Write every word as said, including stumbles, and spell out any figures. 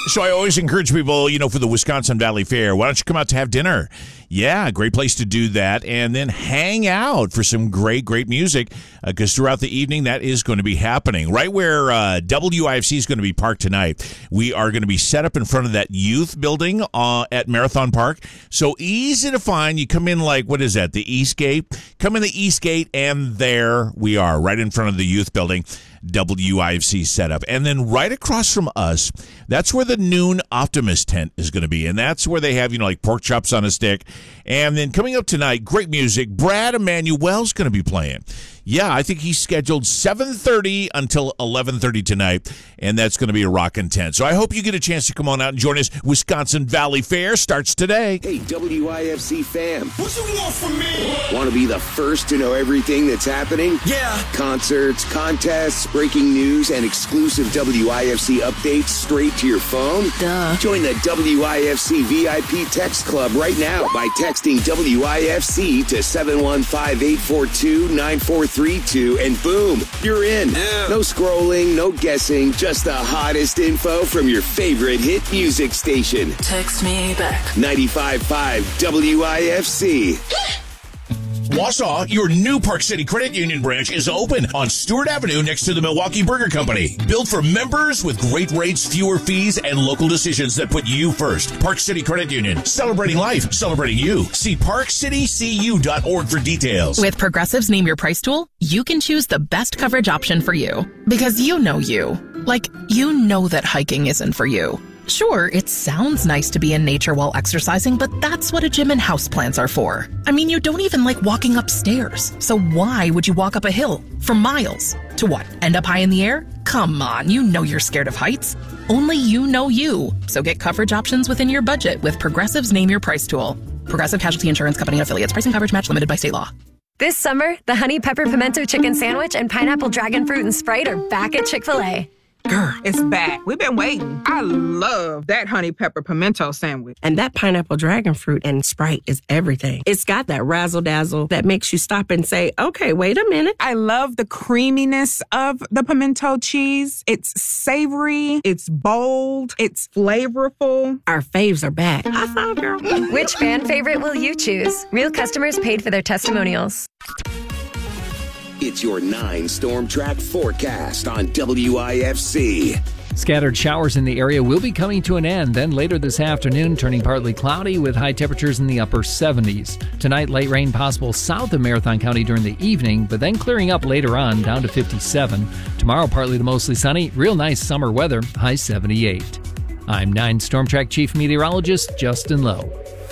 So I always encourage people, you know, for the Wisconsin Valley Fair, why don't you come out to have dinner? Yeah, great place to do that. And then hang out for some great, great music, because uh, throughout the evening, that is going to be happening. Right where uh, W I F C is going to be parked tonight, we are going to be set up in front of that youth building uh, at Marathon Park. So easy to find. You come in like, what is that, the East Gate? Come in the East Gate, and there we are, right in front of the youth building. W I F C setup. And then right across from us, that's where the noon Optimist tent is going to be. And that's where they have, you know, like pork chops on a stick. And then coming up tonight, great music. Brad Emanuel's going to be playing. Yeah, I think he's scheduled seven thirty until eleven thirty tonight, and that's going to be a rockin' tent. So I hope you get a chance to come on out and join us. Wisconsin Valley Fair starts today. Hey, W I F C fam. What you want from me? Want to be the first to know everything that's happening? Yeah. Concerts, contests, breaking news, and exclusive W I F C updates straight to your phone? Duh. Join the W I F C V I P text club right now by texting W I F C to seven one five, eight four two, nine four three two, and boom, you're in. Yeah. No scrolling, no guessing, just the hottest info from your favorite hit music station. Text me back. ninety-five point five W I F C. Wausau, your new Park City Credit Union branch is open on Stewart Avenue next to the Milwaukee Burger Company. Built for members with great rates, fewer fees, and local decisions that put you first. Park City Credit Union, celebrating life, celebrating you. See park city c u dot org for details. With Progressive's Name Your Price tool, you can choose the best coverage option for you. Because you know you. Like, you know that hiking isn't for you. Sure, it sounds nice to be in nature while exercising, but that's what a gym and houseplants are for. I mean, you don't even like walking upstairs. So why would you walk up a hill for miles? To what, end up high in the air? Come on, you know you're scared of heights. Only you know you. So get coverage options within your budget with Progressive's Name Your Price tool. Progressive Casualty Insurance Company and affiliates. Price and coverage match limited by state law. This summer, the Honey Pepper Pimento Chicken Sandwich and Pineapple Dragon Fruit and Sprite are back at Chick-fil-A. Girl, it's back. We've been waiting. I love that honey pepper pimento sandwich. And that pineapple dragon fruit and Sprite is everything. It's got that razzle-dazzle that makes you stop and say, okay, wait a minute. I love the creaminess of the pimento cheese. It's savory. It's bold. It's flavorful. Our faves are back. High five, girl. Which fan favorite will you choose? Real customers paid for their testimonials. It's your nine Storm Track forecast on W I F C. Scattered showers in the area will be coming to an end. Then later this afternoon, turning partly cloudy with high temperatures in the upper seventies. Tonight, light rain possible south of Marathon County during the evening, but then clearing up later on, down to fifty-seven. Tomorrow, partly to mostly sunny. Real nice summer weather, high seventy-eight. I'm nine Storm Track Chief Meteorologist Justin Lowe.